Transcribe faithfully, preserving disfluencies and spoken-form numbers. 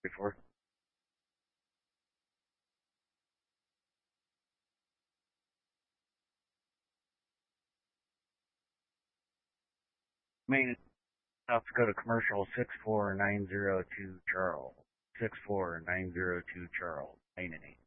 before. Main South Dakota Commercial six four nine zero two Charles. six four nine zero two Charles. Main and eight.